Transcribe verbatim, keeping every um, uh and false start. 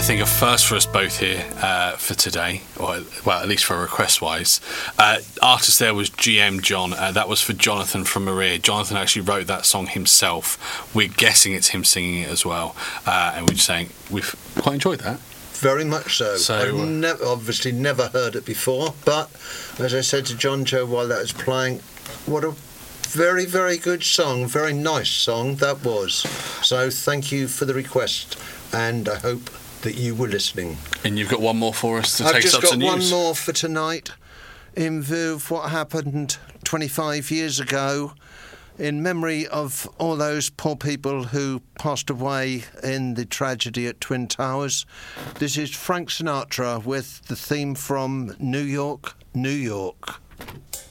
think a first for us both here uh, for today, or well, at least for request-wise. Uh, artist there was G M John. Uh, that was for Jonathan from Maria. Jonathan actually wrote that song himself. We're guessing it's him singing it as well, uh, and we're just saying we've quite enjoyed that. Very much so. so I've never, obviously never heard it before, but as I said to John Joe while that was playing, what a very, very good song, very nice song that was. So thank you for the request, and I hope that you were listening. And you've got one more for us to I've take us just up to got news. one more for tonight, in view of what happened twenty-five years ago, in memory of all those poor people who passed away in the tragedy at Twin Towers. This is Frank Sinatra with the theme from New York, New York.